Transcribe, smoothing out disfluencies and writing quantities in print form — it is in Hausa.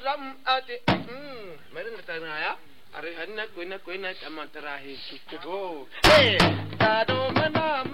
ate meron na tanaya ari hanna ko na tama tarahi ko ta do mana